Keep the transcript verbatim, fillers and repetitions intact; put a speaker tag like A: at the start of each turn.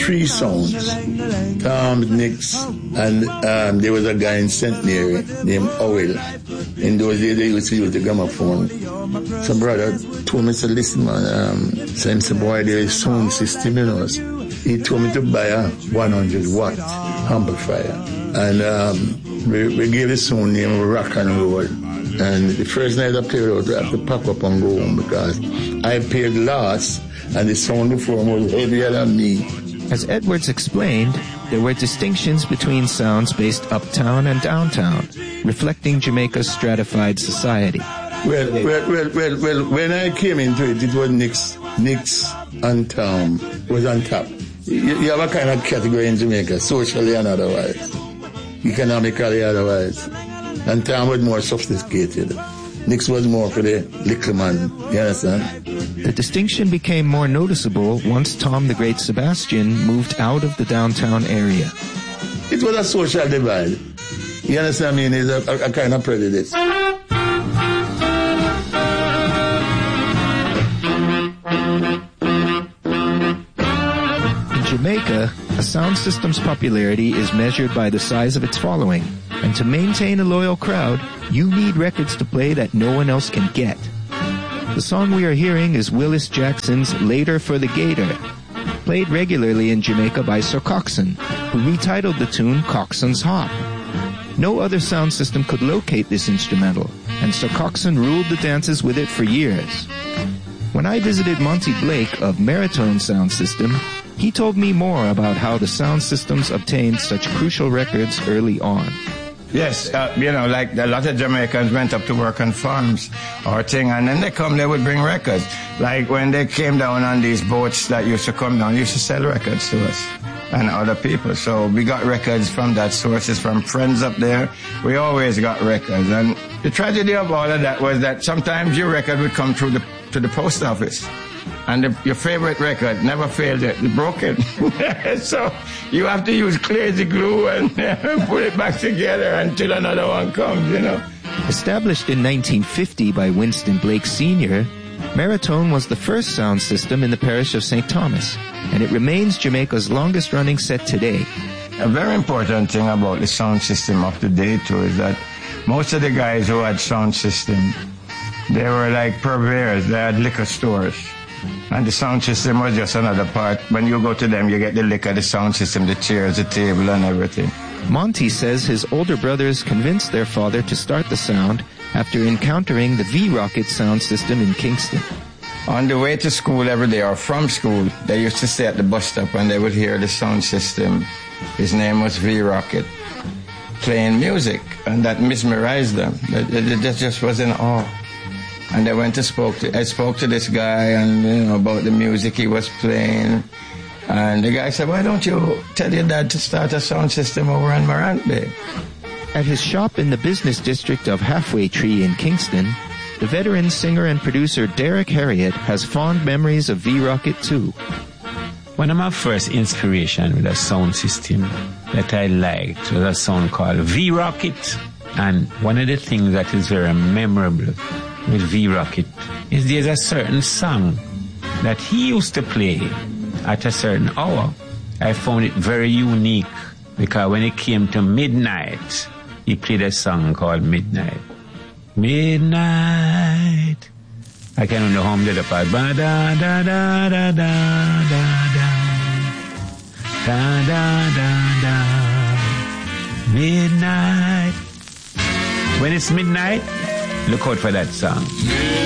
A: three sounds. Tom, Nix, and um, there was a guy in Saint Mary named Owell. In those days, they used to use the gramophone. So brother told me to listen, man. Um, so him said, boy, there is sound system, you know. He told me to buy a one hundred watt amplifier. And um, we, we gave the sound name Rock and Roll. And the first night I played out, I had to pack up and go home because I paid last and the sound before was heavier than me.
B: As Edwards explained, there were distinctions between sounds based uptown and downtown, reflecting Jamaica's stratified society.
A: Well, well, well, well, well, when I came into it, it was Nix, Nix and Tom was on top. You, you have a kind of category in Jamaica, socially and otherwise, economically otherwise. And Tom was more sophisticated. Nix was more for the little man, you understand?
B: The distinction became more noticeable once Tom the Great Sebastian moved out of the downtown area.
A: It was a social divide. You understand I mean? It's a, a, a kind of prejudice.
B: In Jamaica, a sound system's popularity is measured by the size of its following. And to maintain a loyal crowd, you need records to play that no one else can get. The song we are hearing is Willis Jackson's Later for the Gator, played regularly in Jamaica by Sir Coxsone, who retitled the tune Coxsone's Hop. No other sound system could locate this instrumental, and Sir Coxsone ruled the dances with it for years. When I visited Monty Blake of Maritone Sound System, he told me more about how the sound systems obtained such crucial records early on.
C: Yes, uh, you know, like a lot of Jamaicans went up to work on farms or thing, and then they come, they would bring records. Like when they came down on these boats that used to come down, used to sell records to us and other people. So we got records from that sources, from friends up there. We always got records. And the tragedy of all of that was that sometimes your record would come through the to the post office. And the, your favorite record never failed it, it broke it. So you have to use crazy glue and put it back together until another one comes, you know.
B: Established in nineteen fifty by Winston Blake Senior, Maritone was the first sound system in the parish of Saint Thomas, and it remains Jamaica's longest-running set today.
C: A very important thing about the sound system of the day, too, is that most of the guys who had sound system, they were like purveyors. They had liquor stores. And the sound system was just another part. When you go to them, you get the liquor, the sound system, the chairs, the table, and everything.
B: Monty says his older brothers convinced their father to start the sound after encountering the V-Rocket sound system in Kingston.
C: On the way to school every day, or from school, they used to stay at the bus stop and they would hear the sound system. His name was V-Rocket, playing music, and that mesmerized them. That just was in awe. And I went to spoke to, I spoke to this guy and, you know, about the music he was playing. And the guy said, why don't you tell your dad to start a sound system over on Morant Bay?
B: At his shop in the business district of Halfway Tree in Kingston, the veteran singer and producer Derek Harriott has fond memories of V-Rocket too.
D: One of my first inspiration with a sound system that I liked was a song called V-Rocket. And one of the things that is very memorable with V-Rocket is there's a certain song that he used to play at a certain hour. I found it very unique because when it came to midnight, he played a song called Midnight. Midnight. I can only hum the part. Ba da da da da da da da da da da da. Midnight. When it's midnight, look out for that song.